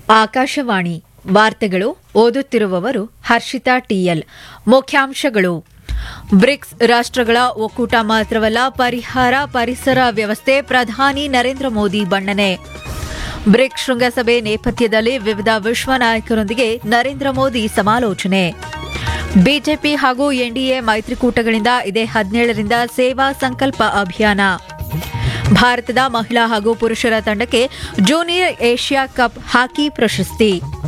ಆಕಾಶವಾಣಿ ವಾರ್ತೆಗಳು ಓದುತ್ತಿರುವವರು ಹರ್ಷಿತಾ ಟಿಎಲ್. ಮುಖ್ಯಾಂಶಗಳು: ಬ್ರಿಕ್ಸ್ ರಾಷ್ಟ್ರಗಳ ಒಕ್ಕೂಟ ಮಾತ್ರವಲ್ಲ, ಪರಿಸರ ವ್ಯವಸ್ಥೆ, ಪ್ರಧಾನಿ ನರೇಂದ್ರ ಮೋದಿ ಬಣ್ಣನೆ. ಬ್ರಿಕ್ಸ್ ಶೃಂಗಸಭೆ ನೇಪಥ್ಯದಲ್ಲಿ ವಿವಿಧ ವಿಶ್ವ ನಾಯಕರೊಂದಿಗೆ ನರೇಂದ್ರ ಮೋದಿ ಸಮಾಲೋಚನೆ. ಬಿಜೆಪಿ ಹಾಗೂ ಎನ್ಡಿಎ ಮೈತ್ರಿಕೂಟಗಳಿಂದ ಇದೇ 17ರಿಂದ ಸೇವಾ ಸಂಕಲ್ಪ ಅಭಿಯಾನ. ಭಾರತದ ಮಹಿಳಾ ಹಾಗೂ ಪುರುಷರ ತಂಡಕ್ಕೆ ಜೂನಿಯರ್ ಏಷ್ಯಾ ಕಪ್ ಹಾಕಿ ಪ್ರಶಸ್ತಿ.